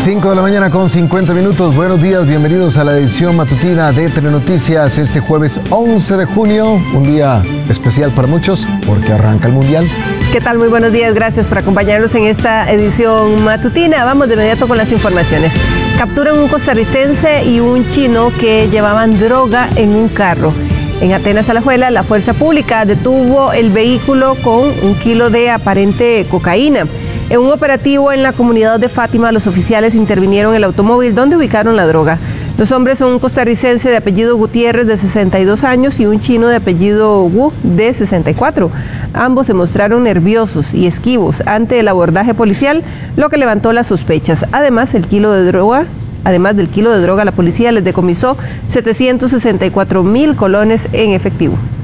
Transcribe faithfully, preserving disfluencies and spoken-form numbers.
cinco de la mañana con cincuenta minutos. Buenos días, bienvenidos a la edición matutina de Telenoticias este jueves once de junio, un día especial para muchos porque arranca el Mundial. ¿Qué tal? Muy buenos días, gracias por acompañarnos en esta edición matutina. Vamos de inmediato con las informaciones. Capturan un costarricense y un chino que llevaban droga en un carro. En Atenas, Alajuela, la fuerza pública detuvo el vehículo con un kilo de aparente cocaína. En un operativo en la comunidad de Fátima, los oficiales intervinieron en el automóvil donde ubicaron la droga. Los hombres son un costarricense de apellido Gutiérrez, de sesenta y dos años, y un chino de apellido Wu, de sesenta y cuatro. Ambos se mostraron nerviosos y esquivos ante el abordaje policial, lo que levantó las sospechas. Además, el kilo de droga... Además del kilo de droga, la policía les decomisó setecientos sesenta y cuatro mil colones en efectivo.